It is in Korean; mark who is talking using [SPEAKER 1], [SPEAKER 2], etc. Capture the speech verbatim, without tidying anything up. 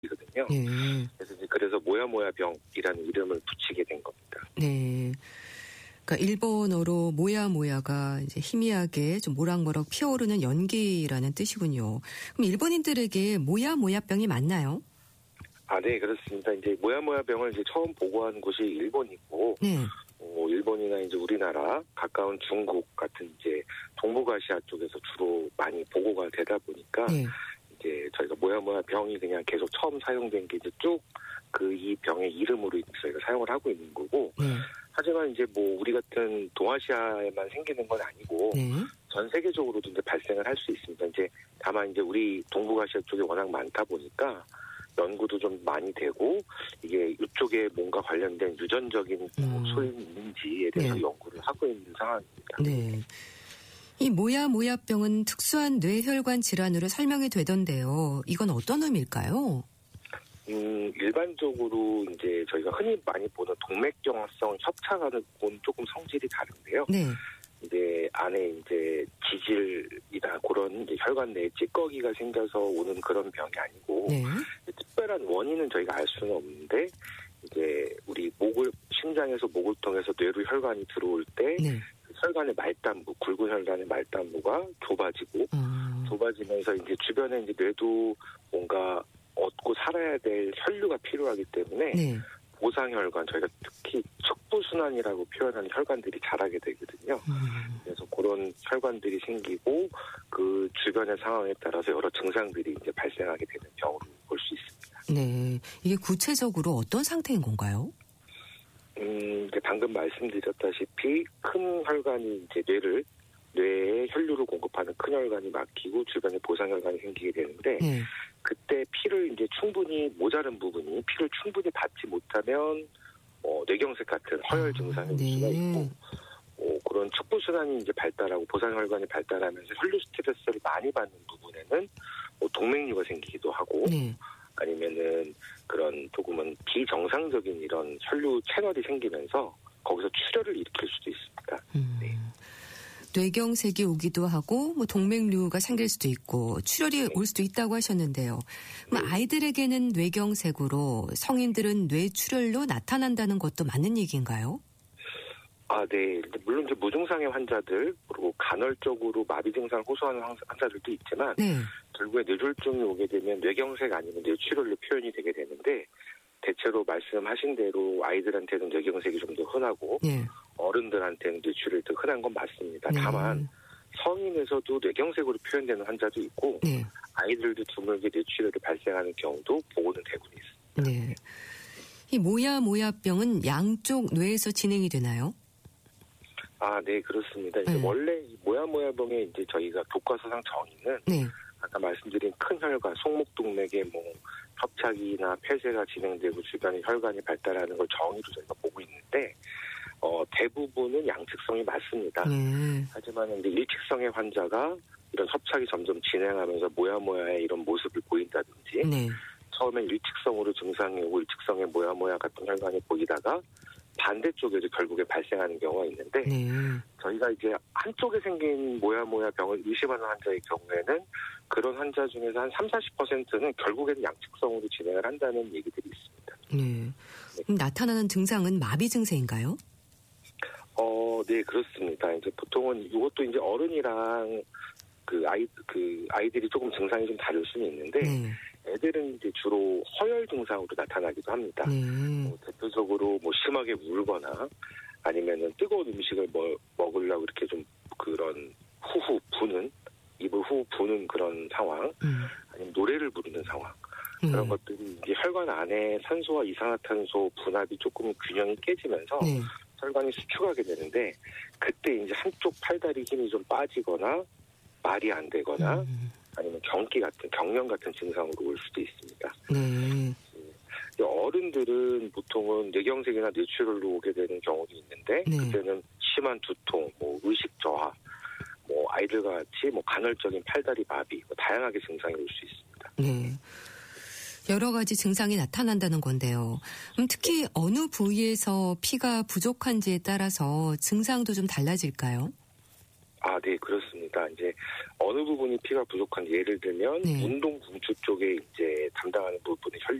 [SPEAKER 1] 이거든요.
[SPEAKER 2] 네.
[SPEAKER 1] 그래서 이제 그래서 모야모야병이라는 이름을 붙이게 된 겁니다.
[SPEAKER 2] 네. 그러니까 일본어로 모야모야가 이제 희미하게 좀 모락모락 피어오르는 연기라는 뜻이군요. 그럼 일본인들에게 모야모야병이 맞나요?
[SPEAKER 1] 아, 네, 그렇습니다. 이제 모야모야병을 이제 처음 보고한 곳이 일본이고,
[SPEAKER 2] 네.
[SPEAKER 1] 어, 일본이나 이제 우리나라 가까운 중국 같은 이제 동북아시아 쪽에서 주로 많이 보고가 되다 보니까
[SPEAKER 2] 네.
[SPEAKER 1] 이제 저희가 모야모야병이 그냥 계속 처음 사용된 게 이제 쭉 그 이 병의 이름으로 저희가 사용을 하고 있는 거고.
[SPEAKER 2] 네.
[SPEAKER 1] 하지만 이제 뭐 우리 같은 동아시아에만 생기는 건 아니고
[SPEAKER 2] 네.
[SPEAKER 1] 전 세계적으로도 이제 발생을 할 수 있습니다. 이제 다만 이제 우리 동북아시아 쪽에 워낙 많다 보니까 연구도 좀 많이 되고 이게 이쪽에 뭔가 관련된 유전적인
[SPEAKER 2] 음.
[SPEAKER 1] 소인이 있는지에 대해서
[SPEAKER 2] 네.
[SPEAKER 1] 연구를 하고 있는 상황입니다.
[SPEAKER 2] 네. 이 모야모야병은 특수한 뇌혈관 질환으로 설명이 되던데요. 이건 어떤 의미일까요?
[SPEAKER 1] 음, 일반적으로 이제 저희가 흔히 많이 보는 동맥경화성 협착하는 건 조금 성질이 다른데요.
[SPEAKER 2] 네.
[SPEAKER 1] 이제 안에 이제 지질이나 그런 이제 혈관 내에 찌꺼기가 생겨서 오는 그런 병이 아니고
[SPEAKER 2] 네.
[SPEAKER 1] 특별한 원인은 저희가 알 수는 없는데 이제 우리 목을 심장에서 목을 통해서 뇌로 혈관이 들어올 때
[SPEAKER 2] 네.
[SPEAKER 1] 혈관의 말단부, 굵은 혈관의 말단부가 좁아지고
[SPEAKER 2] 음.
[SPEAKER 1] 좁아지면서 이제 주변에 이제 뇌도 뭔가 얻고 살아야 될 혈류가 필요하기 때문에
[SPEAKER 2] 네.
[SPEAKER 1] 보상혈관, 저희가 특히 척부순환이라고 표현하는 혈관들이 자라게 되거든요.
[SPEAKER 2] 음.
[SPEAKER 1] 그래서 그런 혈관들이 생기고 그 주변의 상황에 따라서 여러 증상들이 이제 발생하게 되는 경우를 볼 수 있습니다.
[SPEAKER 2] 네. 이게 구체적으로 어떤 상태인 건가요?
[SPEAKER 1] 음, 이제 방금 말씀드렸다시피 큰 혈관이 이제 뇌를 뇌에 혈류를 공급하는 큰 혈관이 막히고 주변에 보상혈관이 생기게 되는데
[SPEAKER 2] 네.
[SPEAKER 1] 그때 피를 이제 충분히 모자른 부분이 피를 충분히 받지 못하면 어, 뇌경색 같은 허혈 증상이 올
[SPEAKER 2] 네.
[SPEAKER 1] 수가 있고 어, 그런 척부순환이 이제 발달하고 보상혈관이 발달하면서 혈류 스트레스를 많이 받는 부분에는 뭐 동맥류가 생기기도 하고
[SPEAKER 2] 네.
[SPEAKER 1] 아니면은 그런 조금은 비정상적인 이런 혈류 채널이 생기면서 거기서 출혈을 일으킬 수도 있습니다.
[SPEAKER 2] 음.
[SPEAKER 1] 네.
[SPEAKER 2] 뇌경색이 오기도 하고 뭐 동맥류가 생길 수도 있고 출혈이 올 수도 있다고 하셨는데요. 그럼 아이들에게는 뇌경색으로 성인들은 뇌출혈로 나타난다는 것도 맞는 얘기인가요?
[SPEAKER 1] 아, 네. 물론 이제 무증상의 환자들 그리고 간헐적으로 마비 증상을 호소하는 환자들도 있지만
[SPEAKER 2] 네.
[SPEAKER 1] 결국에 뇌졸중이 오게 되면 뇌경색 아니면 뇌출혈로 표현이 되게 되는데 대체로 말씀하신 대로 아이들한테는 뇌경색이 좀 더 흔하고
[SPEAKER 2] 네.
[SPEAKER 1] 어른들한테는 뇌출혈이 더 흔한 건 맞습니다.
[SPEAKER 2] 네.
[SPEAKER 1] 다만 성인에서도 뇌경색으로 표현되는 환자도 있고
[SPEAKER 2] 네.
[SPEAKER 1] 아이들도 드물게 뇌출혈이 발생하는 경우도 보고는 되고 있습니다.
[SPEAKER 2] 네. 이 모야모야병은 양쪽 뇌에서 진행이 되나요?
[SPEAKER 1] 아, 네, 그렇습니다. 이제
[SPEAKER 2] 네.
[SPEAKER 1] 원래 이 모야모야병의 이제 저희가 교과서상 정의는
[SPEAKER 2] 네.
[SPEAKER 1] 아까 말씀드린 큰 혈관, 속목동맥에 뭐 협착이나 폐쇄가 진행되고 주변에 혈관이 발달하는 걸 정의로 저희가 보고 있는데 어, 대부분은 양측성이 맞습니다.
[SPEAKER 2] 네.
[SPEAKER 1] 하지만 이제 일측성의 환자가 이런 협착이 점점 진행하면서 모야모야의 이런 모습을 보인다든지
[SPEAKER 2] 네.
[SPEAKER 1] 처음엔 일측성으로 증상이 오고 일측성의 모야모야 같은 혈관이 보이다가 반대쪽에도 결국에 발생하는 경우가 있는데
[SPEAKER 2] 네.
[SPEAKER 1] 저희가 이제 한쪽에 생긴 모야모야 병을 의심하는 환자의 경우에는 그런 환자 중에서 한 삼, 사십 퍼센트는 결국에는 양측성으로 진행을 한다는 얘기들이 있습니다.
[SPEAKER 2] 네. 그럼 나타나는 증상은 마비 증세인가요?
[SPEAKER 1] 어, 네, 그렇습니다. 이제 보통은 이것도 이제 어른이랑 그 아이, 그 아이들이 조금 증상이 좀 다를 수는 있는데
[SPEAKER 2] 네.
[SPEAKER 1] 애들은 이제 주로 허혈 증상으로 나타나기도 합니다.
[SPEAKER 2] 네.
[SPEAKER 1] 뭐 대표적으로 뭐 심하게 울거나 아니면은 뜨거운 음식을 뭐 먹으려고 이렇게 좀 그런 후후 부는 입을 후 부는 그런 상황,
[SPEAKER 2] 음.
[SPEAKER 1] 아니면 노래를 부르는 상황
[SPEAKER 2] 음.
[SPEAKER 1] 그런 것들이 이제 혈관 안에 산소와 이산화탄소 분압이 조금 균형이 깨지면서
[SPEAKER 2] 네.
[SPEAKER 1] 혈관이 수축하게 되는데 그때 이제 한쪽 팔다리 힘이 좀 빠지거나 말이 안 되거나
[SPEAKER 2] 음.
[SPEAKER 1] 아니면 경기 같은 경련 같은 증상으로 올 수도 있습니다.
[SPEAKER 2] 네.
[SPEAKER 1] 어른들은 보통은 뇌경색이나 뇌출혈로 오게 되는 경우도 있는데
[SPEAKER 2] 네.
[SPEAKER 1] 그때는 심한 두통, 뭐 의식 저하, 뭐 아이들 같이 뭐 간헐적인 팔다리 마비, 뭐 다양하게 증상이 올 수 있습니다.
[SPEAKER 2] 네. 여러 가지 증상이 나타난다는 건데요. 그럼 특히 어느 부위에서 피가 부족한지에 따라서 증상도 좀 달라질까요?
[SPEAKER 1] 아, 네, 그렇습니다. 있습니다. 이제 어느 부분이 피가 부족한지 예를 들면
[SPEAKER 2] 네.
[SPEAKER 1] 운동 궁추 쪽에 이제 담당하는 부분의